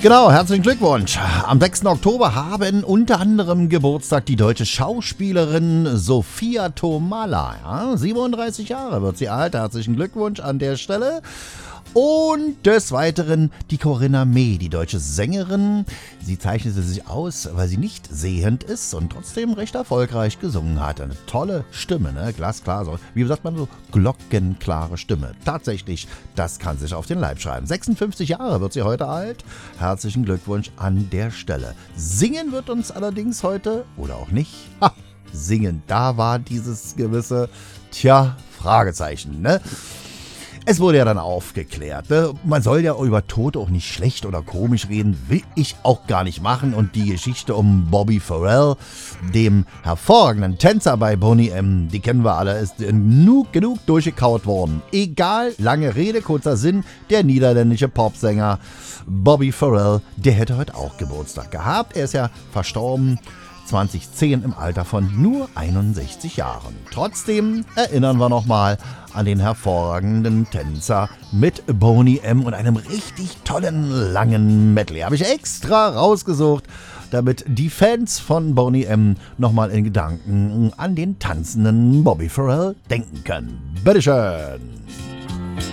Genau, herzlichen Glückwunsch. Am 6. Oktober haben unter anderem Geburtstag die deutsche Schauspielerin Sophia Tomalla. Ja, 37 Jahre wird sie alt. Herzlichen Glückwunsch an der Stelle. Und des Weiteren die Corinna May, die deutsche Sängerin. Sie zeichnete sich aus, weil sie nicht sehend ist und trotzdem recht erfolgreich gesungen hat. Eine tolle Stimme, ne? Glasklar. So, wie sagt man so? Glockenklare Stimme. Tatsächlich, das kann sich auf den Leib schreiben. 56 Jahre wird sie heute alt. Herzlichen Glückwunsch an der Stelle. Singen wird uns allerdings heute, oder auch nicht, singen, da war dieses gewisse, Fragezeichen, ne? Es wurde ja dann aufgeklärt, ne? Man soll ja über Tote auch nicht schlecht oder komisch reden, will ich auch gar nicht machen. Und die Geschichte um Bobby Farrell, dem hervorragenden Tänzer bei Boney M., die kennen wir alle, ist genug durchgekaut worden. Egal, lange Rede, kurzer Sinn, der niederländische Popsänger Bobby Farrell, der hätte heute auch Geburtstag gehabt. Er ist ja verstorben 2010 im Alter von nur 61 Jahren. Trotzdem erinnern wir nochmal an den hervorragenden Tänzer mit Boney M. und einem richtig tollen langen Medley. Habe ich extra rausgesucht, damit die Fans von Boney M. nochmal in Gedanken an den tanzenden Bobby Farrell denken können. Bitteschön!